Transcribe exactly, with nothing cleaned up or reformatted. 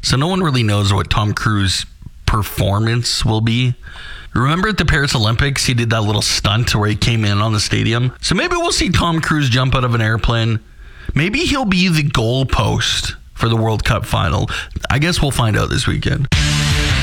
So no one really knows what Tom Cruise's performance will be. Remember at the Paris Olympics, he did that little stunt where he came in on the stadium? So maybe we'll see Tom Cruise jump out of an airplane. Maybe he'll be the goalpost for the World Cup final. I guess we'll find out this weekend.